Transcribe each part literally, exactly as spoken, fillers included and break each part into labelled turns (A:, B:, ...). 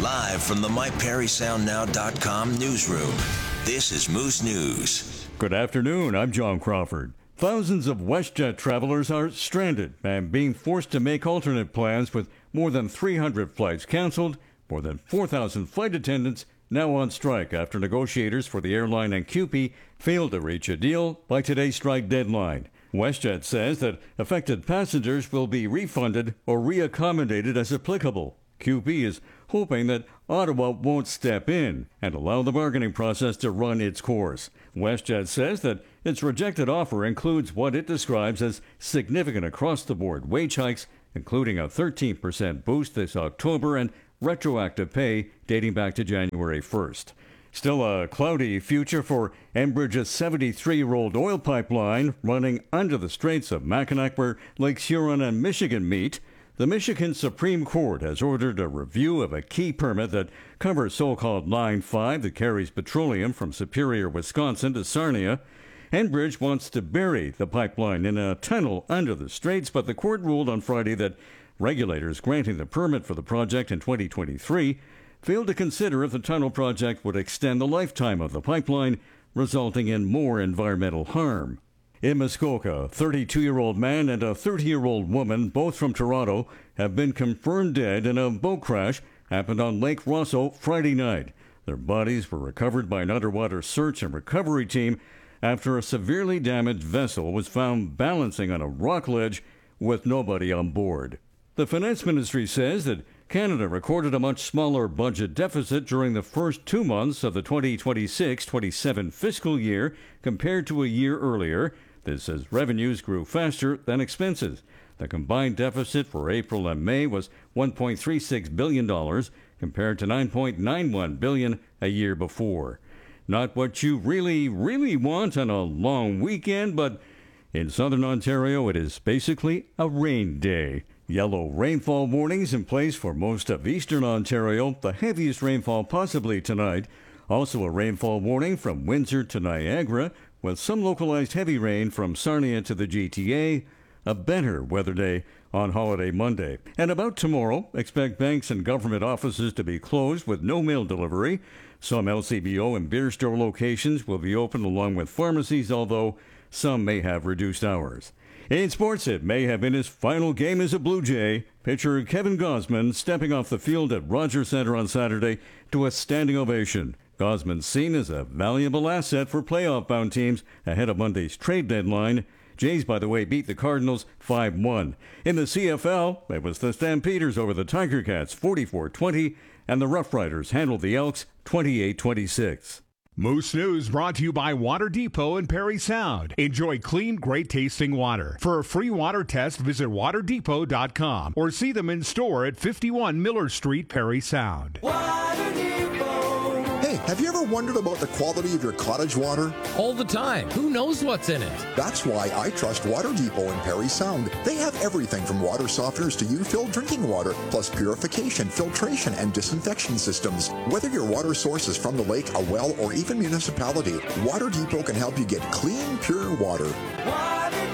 A: Live from the my perry sound now dot com newsroom, this is Moose News.
B: Good afternoon, I'm John Crawford. Thousands of WestJet travelers are stranded and being forced to make alternate plans with more than three hundred flights canceled, more than four thousand flight attendants now on strike after negotiators for the airline and C U P E failed to reach a deal by today's strike deadline. WestJet says that affected passengers will be refunded or reaccommodated as applicable. C U P E is hoping that Ottawa won't step in and allow the bargaining process to run its course. WestJet says that its rejected offer includes what it describes as significant across-the-board wage hikes, including a thirteen percent boost this October and retroactive pay dating back to January first. Still a cloudy future for Enbridge's seventy-three-year-old oil pipeline running under the Straits of Mackinac, where Lakes Huron and Michigan meet. The Michigan Supreme Court has ordered a review of a key permit that covers so-called Line five that carries petroleum from Superior, Wisconsin to Sarnia. Enbridge wants to bury the pipeline in a tunnel under the straits, but the court ruled on Friday that regulators granting the permit for the project in twenty twenty-three failed to consider if the tunnel project would extend the lifetime of the pipeline, resulting in more environmental harm. In Muskoka, a thirty-two-year-old man and a thirty-year-old woman, both from Toronto, have been confirmed dead in a boat crash happened on Lake Rosso Friday night. Their bodies were recovered by an underwater search and recovery team after a severely damaged vessel was found balancing on a rock ledge with nobody on board. The Finance Ministry says that Canada recorded a much smaller budget deficit during the first two months of the twenty twenty-six twenty-seven fiscal year compared to a year earlier. This as revenues grew faster than expenses. The combined deficit for April and May was one point three six billion dollars compared to nine point nine one billion dollars a year before. Not what you really, really want on a long weekend, but in southern Ontario it is basically a rain day. Yellow rainfall warnings in place for most of eastern Ontario, the heaviest rainfall possibly tonight. Also a rainfall warning from Windsor to Niagara, with some localized heavy rain from Sarnia to the G T A. A better weather day on holiday Monday. And about tomorrow, expect banks and government offices to be closed with no mail delivery. Some L C B O and beer store locations will be open along with pharmacies, although some may have reduced hours. In sports, it may have been his final game as a Blue Jay. Pitcher Kevin Gausman stepping off the field at Rogers Centre on Saturday to a standing ovation. Gausman seen as a valuable asset for playoff-bound teams ahead of Monday's trade deadline. Jays, by the way, beat the Cardinals five one. In the C F L, it was the Stampeders over the Tiger Cats forty-four twenty, and the Rough Riders handled the Elks twenty-eight twenty-six.
C: Moose News brought to you by Water Depot in Perry Sound. Enjoy clean, great-tasting water. For a free water test, visit water depot dot com or see them in store at fifty-one Miller Street, Perry Sound.
D: Water Depot.
E: Hey, have you ever wondered about the quality of your cottage water?
F: All the time. Who knows what's in it?
E: That's why I trust Water Depot in Perry Sound. They have everything from water softeners to U-filled drinking water, plus purification, filtration, and disinfection systems. Whether your water source is from the lake, a well, or even municipality, Water Depot can help you get clean, pure water.
D: Water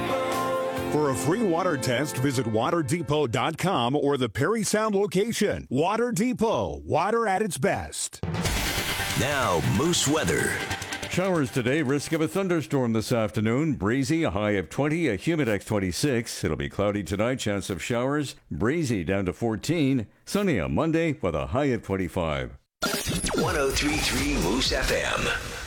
D: Depot.
C: For a free water test, visit water depot dot com or the Perry Sound location. Water Depot, water at its best.
A: Now, Moose weather.
B: Showers today, risk of a thunderstorm this afternoon. Breezy, a high of twenty, a Humidex twenty-six. It'll be cloudy tonight, chance of showers. Breezy down to fourteen. Sunny on Monday with a high of twenty-five.
A: one oh three point three Moose F M.